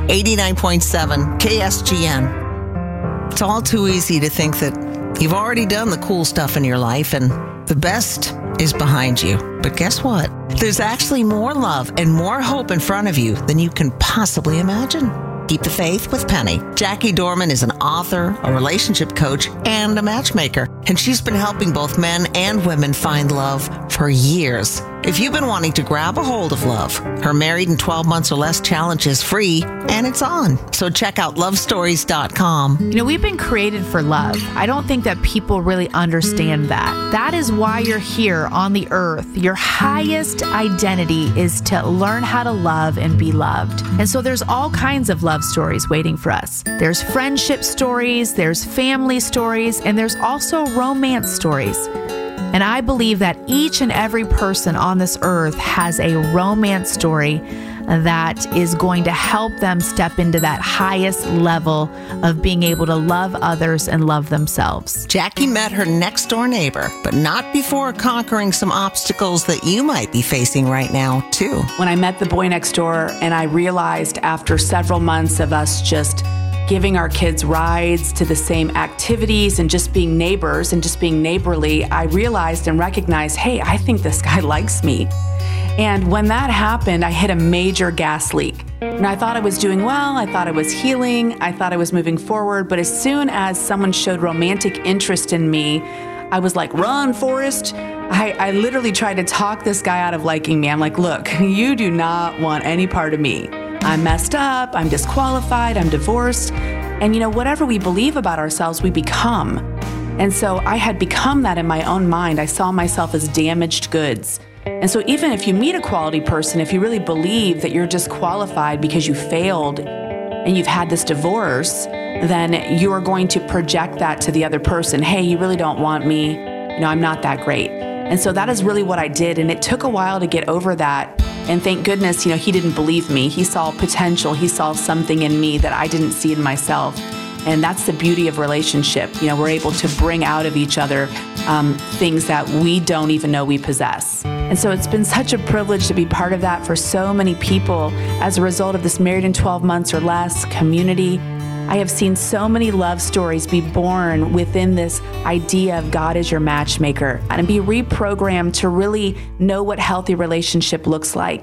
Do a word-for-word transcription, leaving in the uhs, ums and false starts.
eighty-nine point seven K S G N. It's all too easy to think that you've already done the cool stuff in your life and the best is behind you. But guess what? There's actually more love and more hope in front of you than you can possibly imagine. Keep the Faith with Penny. Jackie Dorman is an author, a relationship coach, and a matchmaker, and she's been helping both men and women find love for years. If you've been wanting to grab a hold of love, her Married in twelve Months or Less challenge is free, and it's on. So check out love stories dot com. You know, we've been created for love. I don't think that people really understand that. That is why you're here on the earth. Your highest identity is to learn how to love and be loved. And so there's all kinds of love stories waiting for us. There's friendship stories, there's family stories, and there's also romance stories. And I believe that each and every person on this earth has a romance story that is going to help them step into that highest level of being able to love others and love themselves. Jackie met her next door neighbor, but not before conquering some obstacles that you might be facing right now, too. When I met the boy next door and I realized after several months of us just giving our kids rides to the same activities and just being neighbors and just being neighborly, I realized and recognized, hey, I think this guy likes me. And when that happened, I hit a major gas leak. And I thought I was doing well, I thought I was healing, I thought I was moving forward, but as soon as someone showed romantic interest in me, I was like, run, Forrest. I, I literally tried to talk this guy out of liking me. I'm like, look, you do not want any part of me. I'm messed up, I'm disqualified, I'm divorced. And you know, whatever we believe about ourselves, we become. And so I had become that in my own mind. I saw myself as damaged goods. And so even if you meet a quality person, if you really believe that you're disqualified because you failed and you've had this divorce, then you are going to project that to the other person. Hey, you really don't want me. You know, I'm not that great. And so that is really what I did. And it took a while to get over that. And thank goodness, you know, he didn't believe me. He saw potential. He saw something in me that I didn't see in myself. And that's the beauty of relationship. You know, we're able to bring out of each other um, things that we don't even know we possess. And so it's been such a privilege to be part of that for so many people as a result of this Married in twelve Months or Less community. I have seen so many love stories be born within this idea of God as your matchmaker and be reprogrammed to really know what healthy relationship looks like.